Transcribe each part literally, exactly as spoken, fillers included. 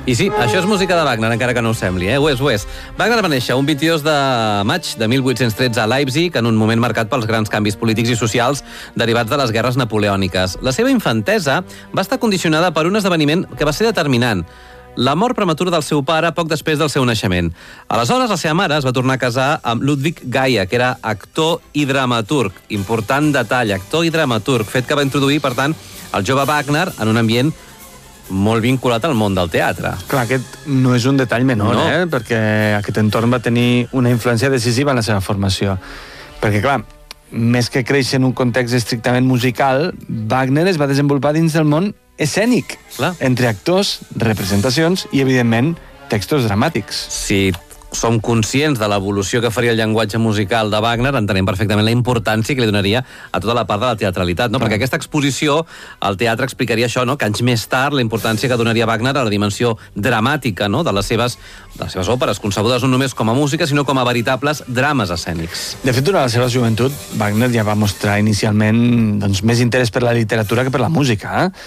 I sí, això és música de Wagner, encara que no ho sembli, eh? Ho és, ho és. Wagner va néixer un vint-i-dos de maig de mil vuit-cents tretze a Leipzig, en un moment marcat pels grans canvis polítics i socials derivats de les guerres napoleòniques. La seva infantesa va estar condicionada per un esdeveniment que va ser determinant: la mort prematura del seu pare poc després del seu naixement. Aleshores, la seva mare es va tornar a casar amb Ludwig Gaia, que era actor i dramaturg. Important detall, actor i dramaturg, fet que va introduir, per tant, el jove Wagner en un ambient molt vinculat al món del teatre. Clar, aquest no és un detall menor, no. eh? Perquè aquest entorn va tenir una influència decisiva en la seva formació. Perquè, clar, més que créixer en un context estrictament musical, Wagner es va desenvolupar dins del món escènic, clar, entre actors, representacions i, evidentment, textos dramàtics. Si som conscients de l'evolució que faria el llenguatge musical de Wagner, entenem perfectament la importància que li donaria a tota la part de la teatralitat, no? Perquè aquesta exposició al teatre explicaria això, no? Que anys més tard la importància que donaria Wagner a la dimensió dramàtica, no? de, les seves, de les seves òperes, concebudes no només com a música, sinó com a veritables drames escènics. De fet, durant la seva joventut, Wagner ja va mostrar inicialment doncs, més interès per la literatura que per la música, eh?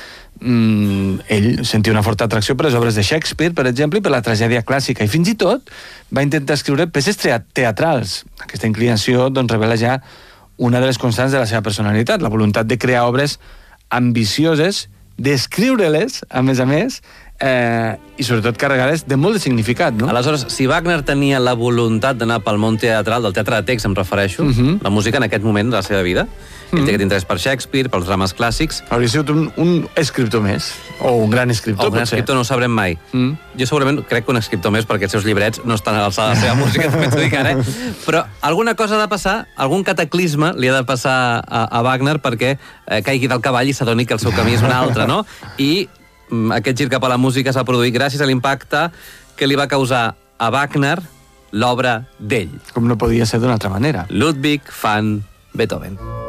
Mm, ell sentia una forta atracció per les obres de Shakespeare, per exemple, i per la tragèdia clàssica, i fins i tot va intentar escriure peces teatrals. Aquesta inclinació doncs, revela ja una de les constants de la seva personalitat, la voluntat de crear obres ambicioses, d'escriure-les, a més a més, eh, i sobretot carregades de molt de significat, no? Aleshores, si Wagner tenia la voluntat d'anar pel món teatral, del teatre de text em refereixo, uh -huh. la música en aquest moment de la seva vida, ell té aquest interès per Shakespeare, pels drames clàssics. Hauria sigut un, un escriptor més, o un gran escriptor, o un gran escriptor, no ho sabrem mai. Mm. Jo segurament crec que un escriptor més, perquè els seus llibrets no estan a l'alçada de la seva música, també t'ho dic ara, eh? Però alguna cosa ha de passar, algun cataclisme li ha de passar a, a Wagner perquè eh, caigui del cavall i s'adoni que el seu camí és un altre, no? I mm, aquest gir cap a la música es va produir gràcies a l'impacte que li va causar a Wagner l'obra d'ell. Com no podia ser d'una altra manera. Ludwig van Beethoven.